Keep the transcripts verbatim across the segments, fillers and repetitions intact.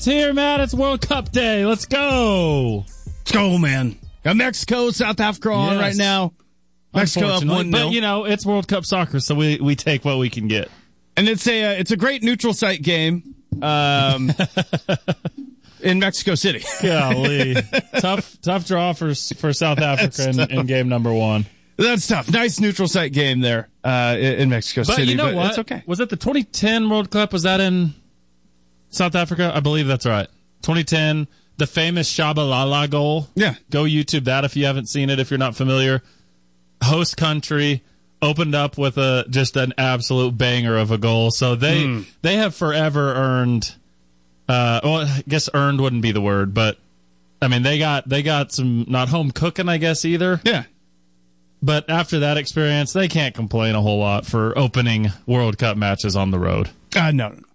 It's here, man. It's World Cup Day. Let's go. Let's go, man. Got Mexico, South Africa on Yes. right now. Mexico up one nil. But, you know, it's World Cup soccer, so we, we take what we can get. And it's a uh, it's a great neutral site game um, in Mexico City. Golly. tough tough draw for for South Africa in, in game number one. That's tough. Nice neutral site game there uh, in, in Mexico But City. you know but what? It's okay. Was it the twenty ten World Cup? Was that in South Africa? I believe that's right. twenty ten, the famous Shabalala goal. Yeah. Go YouTube that if you haven't seen it, if you're not familiar. Host country opened up with a just an absolute banger of a goal. So they mm. they have forever earned uh well I guess earned wouldn't be the word, but I mean they got they got some not home cooking I guess either. Yeah. But after that experience, they can't complain a whole lot for opening World Cup matches on the road. Uh no, no, no.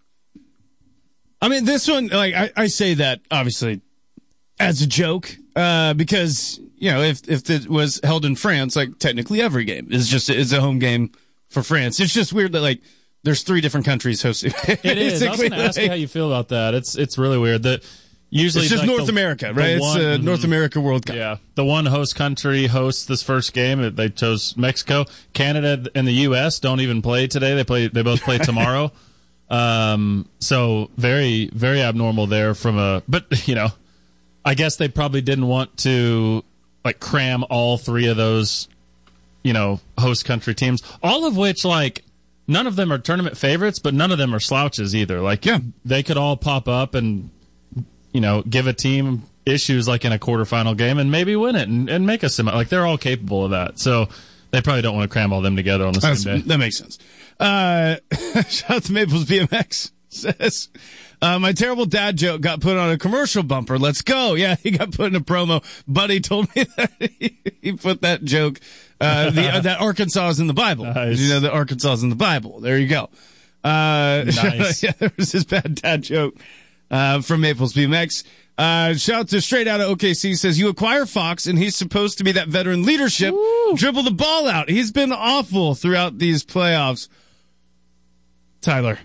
I mean this one like I, I say that obviously as a joke, uh because you know, if if it was held in France, like technically every game is just is a home game for France. It's just weird that like there's three different countries hosting. It is. I was going to ask you how you feel about that. It's it's really weird that usually it's just like North the, America, right? One, it's uh, North America World Cup. Yeah, the one host country hosts this first game. They chose Mexico. Canada and the U S don't even play today. They play. They both play tomorrow. um, so very very abnormal there from a. But you know, I guess they probably didn't want to. Like cram all three of those, you know, host country teams, all of which like none of them are tournament favorites, but none of them are slouches either. Like, yeah, they could all pop up and, you know, give a team issues like in a quarterfinal game and maybe win it and, and make a semi. Like they're all capable of that. So they probably don't want to cram all them together on the That's, same day. That makes sense. Uh, shout out to Maples B M X says. Uh, my terrible dad joke got put on a commercial bumper. Let's go. Yeah, he got put in a promo. Buddy told me that he, he put that joke, uh, the, uh, that Arkansas is in the Bible. Nice. You know, that Arkansas is in the Bible. There you go. Uh, nice. Yeah, there was this bad dad joke, uh, from Maples B M X. Uh, shout out to Straight Out of O K C says, you acquire Fox and he's supposed to be that veteran leadership. Woo. Dribble the ball out. He's been awful throughout these playoffs. Tyler.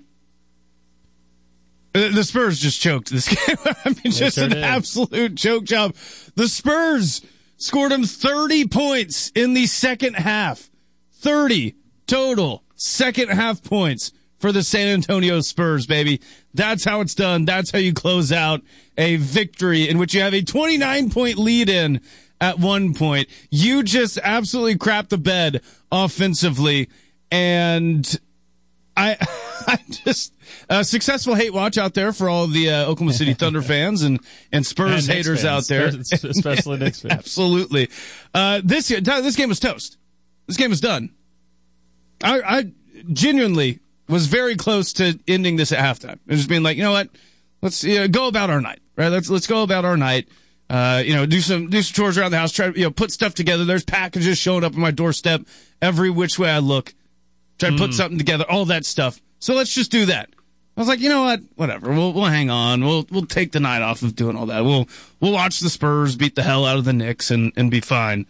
The Spurs just choked this game. I mean, just sure an did. absolute choke job. The Spurs scored him thirty points in the second half. thirty total second half points for the San Antonio Spurs, baby. That's how it's done. That's how you close out a victory in which you have a twenty-nine point lead in at one point. You just absolutely crapped the bed offensively, and I, I just, uh, successful hate watch out there for all the, uh, Oklahoma City Thunder fans and, and Spurs And haters fans, out there. especially Knicks fans. Absolutely. Uh, this, this game was toast. This game was done. I, I genuinely was very close to ending this at halftime. And just being like, you know what? Let's, you know, go about our night, right? Let's, let's go about our night. Uh, you know, do some, do some chores around the house, try to, you know, put stuff together. There's packages showing up on my doorstep every which way I look. Try to put mm. something together, all that stuff. So let's just do that. I was like, you know what? Whatever. We'll we'll hang on. We'll we'll take the night off of doing all that. We'll we'll watch the Spurs beat the hell out of the Knicks and, and be fine.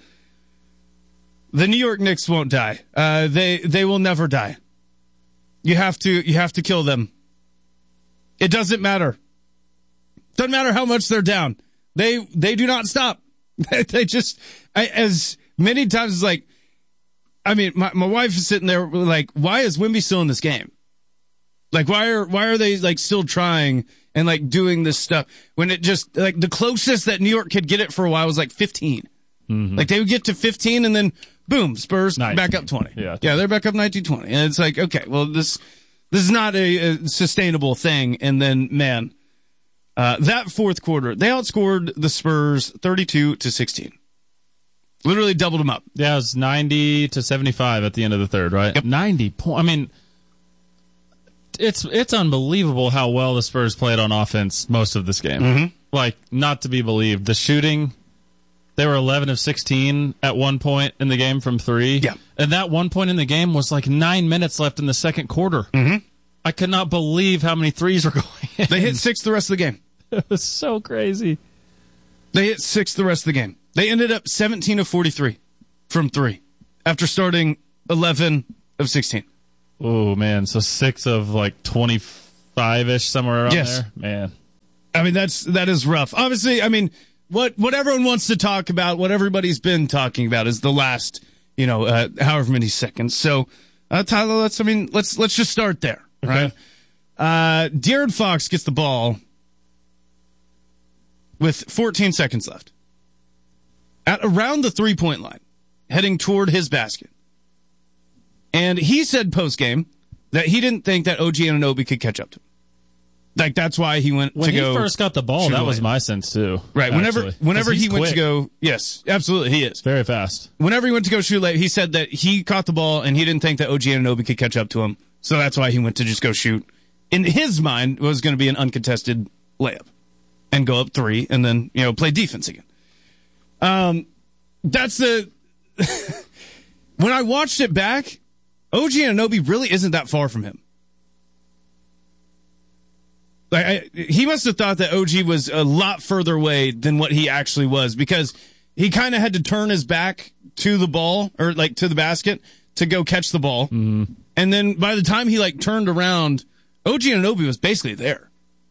The New York Knicks won't die. Uh, they they will never die. You have to you have to kill them. It doesn't matter. Doesn't matter how much they're down. They they do not stop. They just I, as many times as like. I mean, my, my wife is sitting there like, why is Wemby still in this game? Like, why are, why are they like still trying and like doing this stuff when it just like the closest that New York could get it for a while was like fifteen. Mm-hmm. Like they would get to fifteen and then boom, Spurs nineteen. Back up twenty. Yeah. Yeah. They're back up nineteen twenty. And it's like, okay, well, this, this is not a, a sustainable thing. And then man, uh, that fourth quarter, they outscored the Spurs thirty-two to sixteen. Literally doubled them up. Yeah, it was ninety to seventy-five at the end of the third, right? Yep. ninety points. I mean, it's it's unbelievable how well the Spurs played on offense most of this game. Mm-hmm. Like, not to be believed. The shooting, they were eleven of sixteen at one point in the game from three. Yeah. And that one point in the game was like nine minutes left in the second quarter. Mm-hmm. I could not believe how many threes were going in. They hit six the rest of the game. It was so crazy. They hit six the rest of the game. They ended up seventeen of forty-three from three after starting eleven of sixteen. Oh, man. So six of like twenty-five-ish, somewhere around yes. there? Man. I mean, that's that is rough. Obviously, I mean, what what everyone wants to talk about, what everybody's been talking about, is the last, you know, uh, however many seconds. So, uh, Tyler, let's I mean, let's let's just start there, Okay. right? Uh, De'Aaron Fox gets the ball with fourteen seconds left at around the three point line, heading toward his basket, and he said post game that he didn't think that O G Anunoby could catch up to him. Like, that's why he went when to go. When he first got the ball, that was my sense, too. Right. Whenever actually. whenever he went quick. to go. Yes, absolutely, he is. Very fast. Whenever he went to go shoot late, he said that he caught the ball and he didn't think that O G Anunoby could catch up to him. So that's why he went to just go shoot. In his mind, it was going to be an uncontested layup and go up three and then, you know, play defense again. Um, that's the. When I watched it back, O G Anunoby really isn't that far from him. Like, I, he must have thought that O G was a lot further away than what he actually was, because he kind of had to turn his back to the ball, or like to the basket, to go catch the ball. Mm-hmm. And then by the time he like turned around, O G Anunoby was basically there.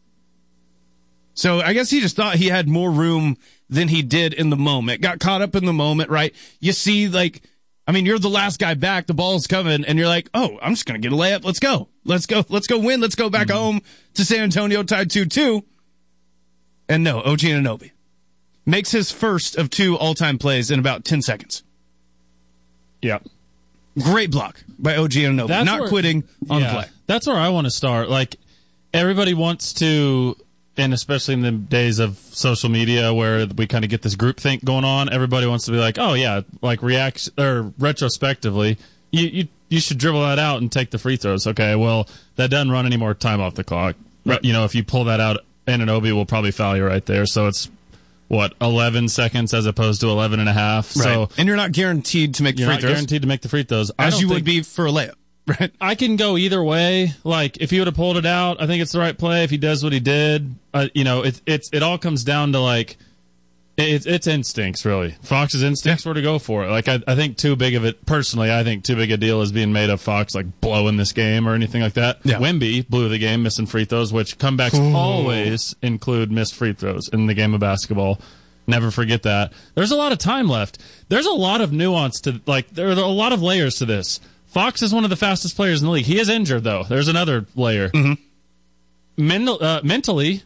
So I guess he just thought he had more room than he did in the moment. Got caught up in the moment, right? You see, like, I mean, you're the last guy back, the ball's coming, and you're like, oh, I'm just going to get a layup. Let's go. Let's go. Let's go win. Let's go back mm-hmm. home to San Antonio tied two two. And no, O G Anunoby makes his first of two all-time plays in about ten seconds. Yep. Great block by O G Anunoby. That's Not where, quitting on yeah, the play. That's where I want to start. Like, everybody wants to, and especially in the days of social media where we kind of get this groupthink going on, everybody wants to be like, oh, yeah, like react or retrospectively, you, you you should dribble that out and take the free throws. Okay, well, that doesn't run any more time off the clock. Right. You know, if you pull that out, Anunoby will probably foul you right there. So it's, what, eleven seconds as opposed to eleven and a half. Right. So, and you're not guaranteed to make the you're free not throws. guaranteed to make the free throws. As you would be for a layup. Right. I can go either way. Like, if he would have pulled it out, I think it's the right play. If he does what he did, uh, you know, it, it's it all comes down to, like, it's it's instincts, really. Fox's instincts were to go for it. Like, I, I think too big of it, personally, I think too big a deal is being made of Fox, like, blowing this game or anything like that. Yeah. Wemby blew the game, missing free throws, which comebacks Ooh. always include missed free throws in the game of basketball. Never forget that. There's a lot of time left. There's a lot of nuance to, like, there are a lot of layers to this. Fox is one of the fastest players in the league. He is injured, though. There's another layer. Mm-hmm. Men- uh, mentally,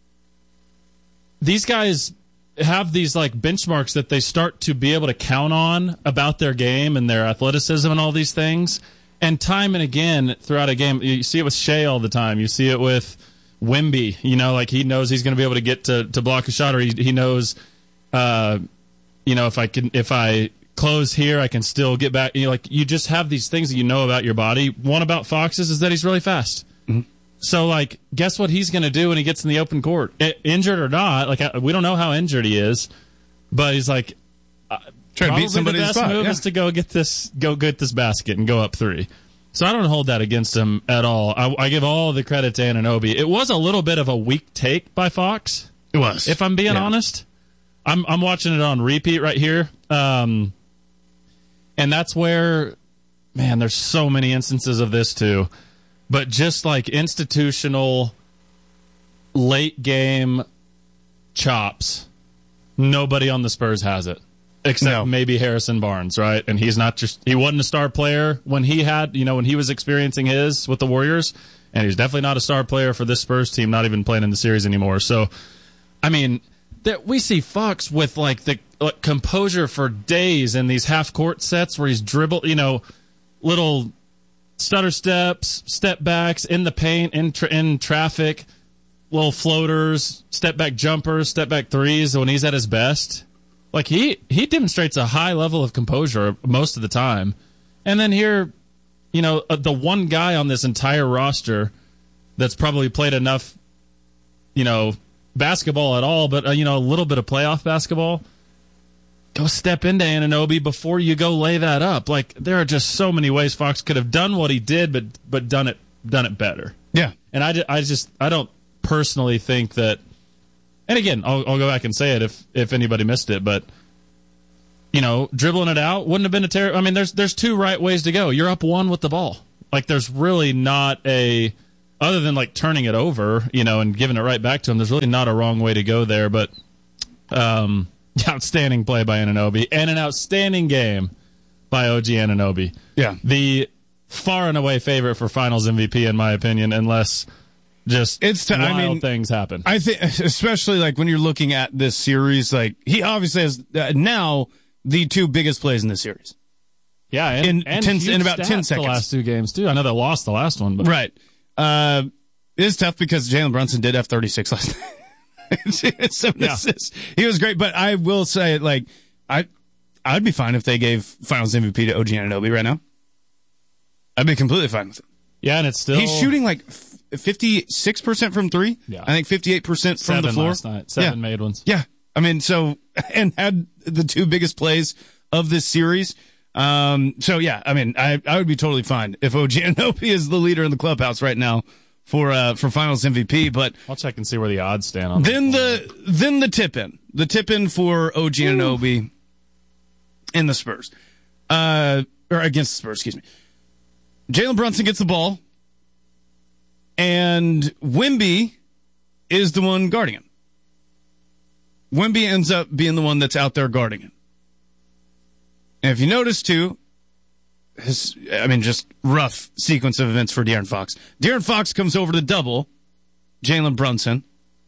these guys have these like benchmarks that they start to be able to count on about their game and their athleticism and all these things. And time and again throughout a game, you see it with Shea all the time. You see it with Wemby. You know, like he knows he's going to be able to get to, to block a shot, or he, he knows, uh, you know, if I can, if I close here, I can still get back. You know, like you just have these things that you know about your body. One about Fox is, is that he's really fast. Mm-hmm. So, like, guess what he's going to do when he gets in the open court? I, injured or not, like, we don't know how injured he is, but he's like, uh, trying to beat somebody. The best spot, move yeah. is to go get this, go get this basket and go up three. So I don't hold that against him at all. I, I give all the credit to Anunoby. It was a little bit of a weak take by Fox. It was, if I'm being yeah. honest. I'm I'm watching it on repeat right here, um, and that's where, man, there's so many instances of this too. But just like institutional late game chops, nobody on the Spurs has it. Except no. maybe Harrison Barnes, right? And he's not just, he wasn't a star player when he had, you know, when he was experiencing his with the Warriors. And he's definitely not a star player for this Spurs team, not even playing in the series anymore. So, I mean, that we see Fox with like the like, composure for days in these half court sets where he's dribble, you know, little stutter steps, step backs in the paint, in tra- in traffic, little floaters, step back jumpers, step back threes when he's at his best. Like he he demonstrates a high level of composure most of the time. And then here, you know, uh, the one guy on this entire roster that's probably played enough, you know, basketball at all, but uh, you know, a little bit of playoff basketball. Go step into Anunoby before you go lay that up. Like there are just so many ways Fox could have done what he did, but but done it done it better. Yeah, and I, I just I don't personally think that. And again, I'll, I'll go back and say it if if anybody missed it, but you know, dribbling it out wouldn't have been a terrible. I mean, there's there's two right ways to go. You're up one with the ball. Like there's really not a other than like turning it over, you know, and giving it right back to him, there's really not a wrong way to go there. But um, outstanding play by Anunoby and an outstanding game by O G Anunoby. Yeah. The far and away favorite for Finals M V P, in my opinion, unless just it's t- wild I mean, things happen. I think, especially like when you're looking at this series, like he obviously has uh, now the two biggest plays in this series. Yeah, and, in, and ten, huge in about stats ten seconds. The last two games too. I know they lost the last one, but right. Uh, it is tough because Jalen Brunson did have thirty-six last night. Seven yeah. assists. He was great, but I will say, like, I, I'd be fine if they gave Finals M V P to O G Anunoby right now. I'd be completely fine with it. Yeah, and it's still he's shooting like fifty-six percent from three. Yeah, I think fifty-eight percent from Seven the floor. Last night. Seven yeah. made ones. Yeah, I mean, so and had the two biggest plays of this series. Um, so yeah, I mean, I I would be totally fine if O G Anunoby is the leader in the clubhouse right now for uh for Finals M V P. But I'll check and see where the odds stand on. Then the then the tip in the tip in for O G Anunoby in the Spurs, uh, or against the Spurs, excuse me. Jalen Brunson gets the ball, and Wemby is the one guarding him. Wemby ends up being the one that's out there guarding him. And if you notice, too, his, I mean, just rough sequence of events for De'Aaron Fox. De'Aaron Fox comes over to double Jalen Brunson.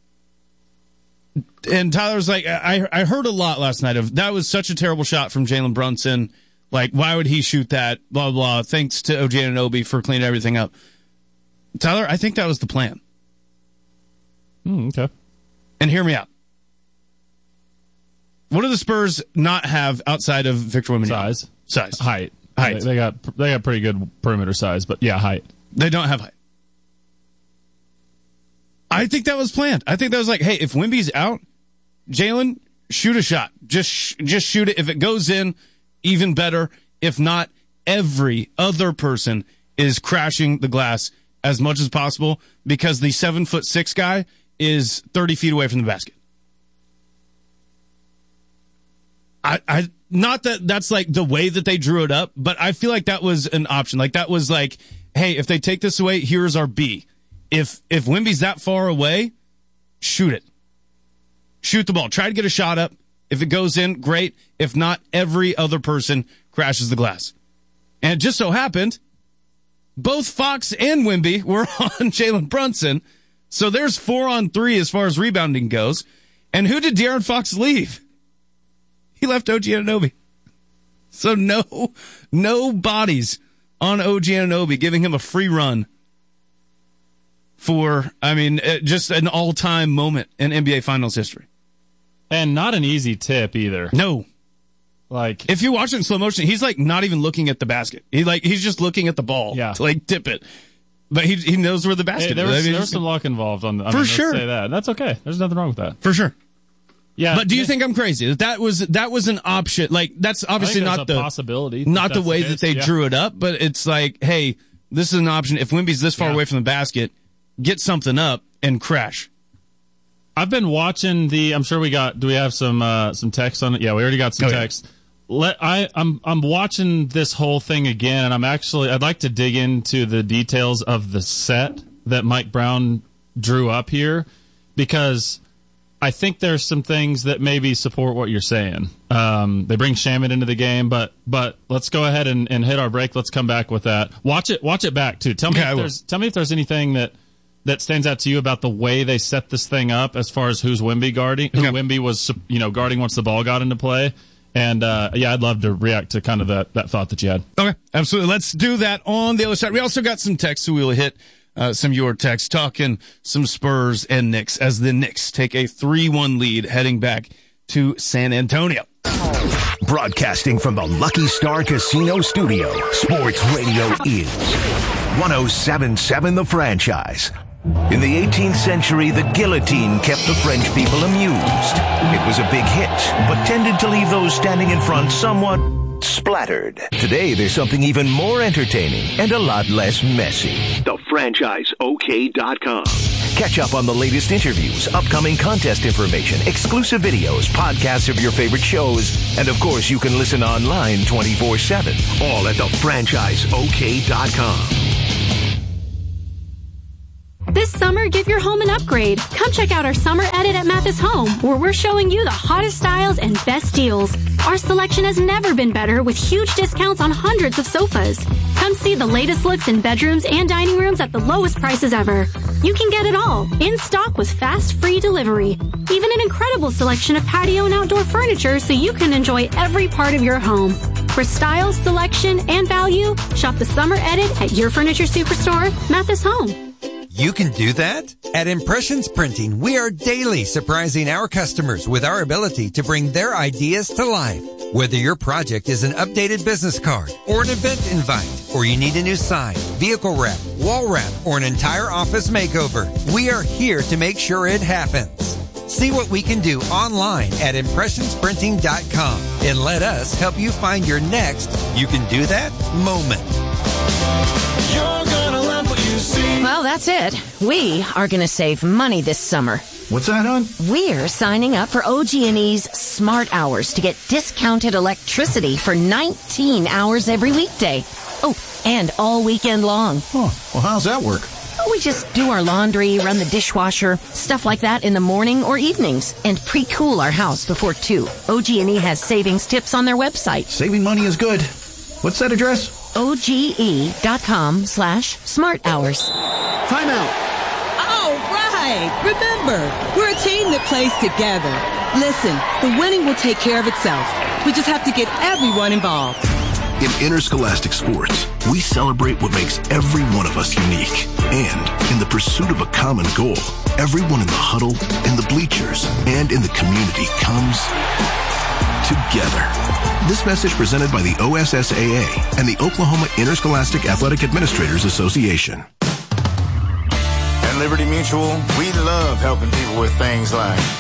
And Tyler's like, I, I heard a lot last night of, that was such a terrible shot from Jalen Brunson. Like, why would he shoot that? Blah, blah, blah. Thanks to O G Anunoby for cleaning everything up. Tyler, I think that was the plan. Mm, okay. And hear me out. What do the Spurs not have outside of Victor Wembanyama? Size. Size. Height. Height. They, they got they got pretty good perimeter size, but yeah, height. They don't have height. I think that was planned. I think that was like, hey, if Wemby's out, Jalen, shoot a shot. Just sh- just shoot it. If it goes in, even better. If not, every other person is crashing the glass as much as possible because the seven foot six guy is thirty feet away from the basket. I, I, not that that's like the way that they drew it up, but I feel like that was an option. Like that was like, hey, if they take this away, here's our B. If, if Wemby's that far away, shoot it. Shoot the ball. Try to get a shot up. If it goes in, great. If not, every other person crashes the glass. And it just so happened, both Fox and Wemby were on Jalen Brunson. So there's four on three as far as rebounding goes. And who did De'Aaron Fox leave? He left O G Anunoby. So no, no bodies on O G Anunoby, giving him a free run for, I mean, just an all-time moment in N B A Finals history. And not an easy tip either. No. Like, if you watch it in slow motion, he's like not even looking at the basket. He like, he's just looking at the ball yeah. to like tip it. But he he knows where the basket hey, there was, is. I mean, there was some luck involved on the, I for mean, sure. Let's say that. That's okay. There's nothing wrong with that. For sure. Yeah, but do you think I'm crazy? That that was that was an option. Like that's obviously not the possibility, not the way the that they yeah. drew it up. But it's like, hey, this is an option. If Wemby's this far yeah. away from the basket, get something up and crash. I've been watching the. I'm sure we got. Do we have some uh, some text on it? Yeah, we already got some oh, text. Yeah. Let I I'm I'm watching this whole thing again, and I'm actually I'd like to dig into the details of the set that Mike Brown drew up here because I think there's some things that maybe support what you're saying. Um, they bring Shamet into the game, but but let's go ahead and, and hit our break. Let's come back with that. Watch it watch it back too. Tell me okay, if there's tell me if there's anything that, that stands out to you about the way they set this thing up as far as who's Wemby guarding, who okay. Wemby was you know guarding once the ball got into play. And uh, yeah, I'd love to react to kind of that, that thought that you had. Okay, absolutely. Let's do that on the other side. We also got some texts, so we will hit Uh, some of your texts talking some Spurs and Knicks as the Knicks take a three one lead heading back to San Antonio. Broadcasting from the Lucky Star Casino Studio, Sports Radio is one oh seven point seven The Franchise. In the eighteenth century, the guillotine kept the French people amused. It was a big hit, but tended to leave those standing in front somewhat splattered. Today, there's something even more entertaining and a lot less messy. the franchise O K dot com. Catch up on the latest interviews, upcoming contest information, exclusive videos, podcasts of your favorite shows, and of course, you can listen online twenty-four seven. All at the franchise O K dot com. Okay, absolutely. Let's do that on the other side. We also got some texts, so we will hit uh, some of your texts talking some Spurs and Knicks as the Knicks take a three one lead heading back to San Antonio. Broadcasting from the Lucky Star Casino Studio, Sports Radio is one oh seven point seven The Franchise. Okay, This summer, give your home an upgrade. Come check out our summer edit at Mathis Home, where we're showing you the hottest styles and best deals. Our selection has never been better, with huge discounts on hundreds of sofas. Come see the latest looks in bedrooms and dining rooms at the lowest prices ever. You can get it all, in stock with fast, free delivery. Even an incredible selection of patio and outdoor furniture so you can enjoy every part of your home. For style, selection, and value, shop the summer edit at your furniture superstore, Mathis Home. You can do that? At Impressions Printing, we are daily surprising our customers with our ability to bring their ideas to life. Whether your project is an updated business card or an event invite, or you need a new sign, vehicle wrap, wall wrap, or an entire office makeover, we are here to make sure it happens. See what we can do online at impressions printing dot com and let us help you find your next you can do that moment. You're gonna love what you see. Well, that's it. We are going to save money this summer. What's that, hon? We're signing up for O G and E's Smart Hours to get discounted electricity for nineteen hours every weekday. Oh, and all weekend long. Oh, well, how's that work? We just do our laundry, run the dishwasher, stuff like that in the morning or evenings, and pre-cool our house before two. O G and E has savings tips on their website. Saving money is good. What's that address? O G E dot com slash smart hours. Time out. All right. Remember, we're a team that plays together. Listen, the winning will take care of itself. We just have to get everyone involved. In interscholastic sports, we celebrate what makes every one of us unique. And in the pursuit of a common goal, everyone in the huddle, in the bleachers, and in the community comes together. This message presented by the O S S A A and the Oklahoma Interscholastic Athletic Administrators Association. At Liberty Mutual, we love helping people with things like